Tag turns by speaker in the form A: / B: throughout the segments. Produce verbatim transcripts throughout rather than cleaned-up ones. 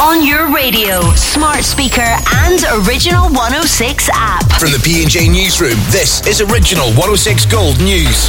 A: On your radio, smart speaker and Original one oh six app.
B: From the P and J Newsroom, this is Original one oh six Gold News.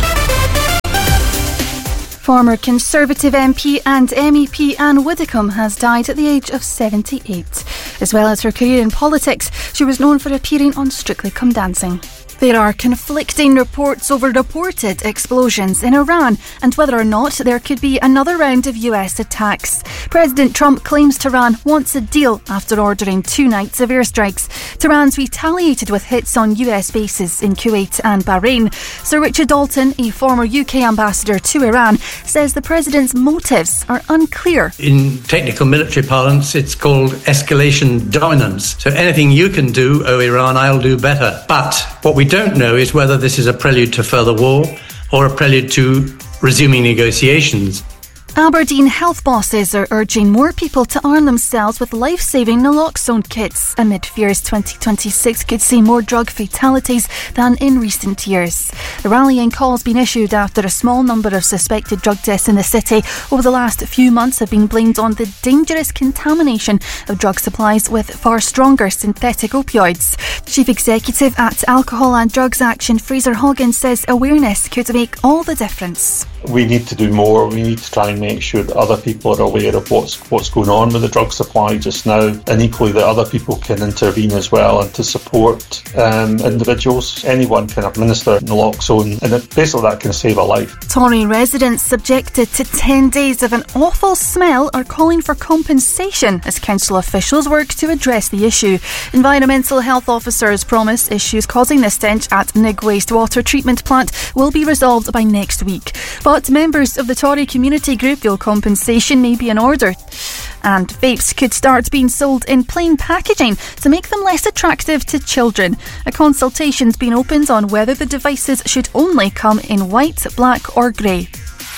C: Former Conservative M P and M E P Anne Widdecombe has died at the age of seventy-eight. As well as her career in politics, she was known for appearing on Strictly Come Dancing. There are conflicting reports over reported explosions in Iran and whether or not there could be another round of U S attacks. President Trump claims Tehran wants a deal after ordering two nights of airstrikes. Tehran's retaliated with hits on U S bases in Kuwait and Bahrain. Sir Richard Dalton, a former U K ambassador to Iran, says the president's motives are unclear.
D: In technical military parlance, it's called escalation dominance. So anything you can do, oh Iran, I'll do better. But what we don't know is whether this is a prelude to further war or a prelude to resuming negotiations.
C: Aberdeen health bosses are urging more people to arm themselves with life-saving naloxone kits amid fears twenty twenty-six could see more drug fatalities than in recent years. The rallying call's been issued after a small number of suspected drug deaths in the city over the last few months have been blamed on the dangerous contamination of drug supplies with far stronger synthetic opioids. Chief Executive at Alcohol and Drugs Action, Fraser Hoggins, says awareness could make all the difference.
E: We need to do more. We need to try and make sure that other people are aware of what's what's going on with the drug supply just now, and equally that other people can intervene as well and to support um, individuals. Anyone can administer naloxone, and it, basically that can save a life.
C: Torring residents subjected to ten days of an awful smell are calling for compensation as council officials work to address the issue. Environmental health officers promise issues causing the stench at Nigg Wastewater Treatment Plant will be resolved by next week. But members of the Tory community group feel compensation may be in order. And vapes could start being sold in plain packaging to make them less attractive to children. A consultation's been opened on whether the devices should only come in white, black or grey.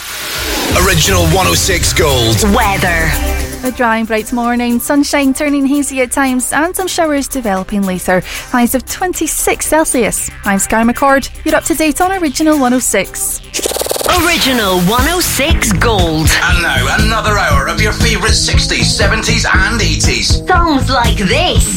B: Original one oh six Gold
A: Weather.
C: A dry and bright morning, sunshine turning hazy at times and some showers developing later. Highs of twenty-six Celsius. I'm Sky McCord. You're up to date on Original one oh six.
A: Original one oh six Gold.
B: And now another hour of your favourite sixties, seventies and eighties.
A: Songs like this.